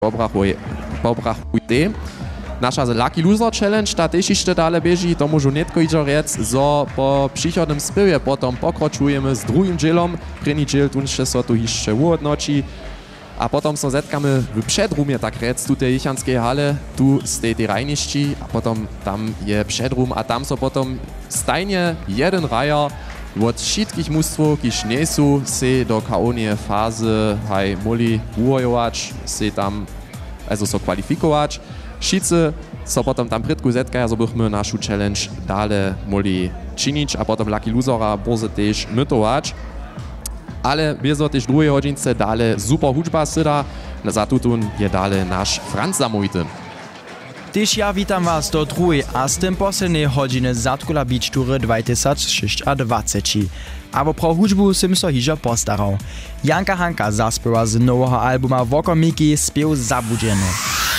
pobrachujte. Nasza Lucky Loser Challenge, ta też jeszcze dalej bieži, to môžu netko idzo rec, zo po przychodnym spywie potom pokročujemy z drugim dzielom. První dziel tunšte so tu jeszcze uhodnoči. A potom so zetkamy w przedrumie, tak rec, tu tej jichanskiej hale, tu z tej rajništi, a potom tam je przedrum, a tam so potom stajnie jeden rajar od všetkých mústvov, kiž nie sú, se do kaonie fázy haj moli uhojovač, se tam, also so kwalifikovač. Wszyscy so potom tam prytku zetkaja, so bychmy našu challenge dale moli činić, a potom Lucky Losera boze też mytovač. Ale wieso też drugiej hodzince dale super hudžba syda, za tutun je dale nasz Franz zamójty. Tyż ja witam was do drugiej a z tym poslednej hodziny Zatkula Beach Toury 2026. Aber pro hudžbu sim so hižo postarał. Janka Hanka zaspiewa z nowego albuma Wokomiki Spiew Zabudzenie.